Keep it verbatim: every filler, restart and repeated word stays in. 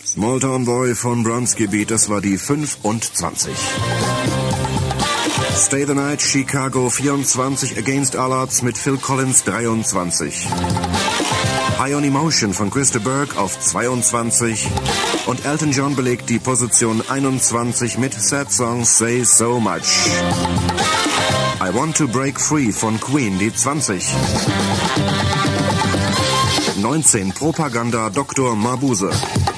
Small Town Boy von Bronski Beat, das war die fünfundzwanzig. Stay the Night, Chicago vierundzwanzig, Against All Odds mit Phil Collins dreiundzwanzig. High on Emotion von Christa Burke auf zweiundzwanzig. Und Elton John belegt die Position einundzwanzig mit Sad Songs Say So Much. I Want to Break Free von Queen, die zwanzig. neunzehn, Propaganda, Doktor Mabuse.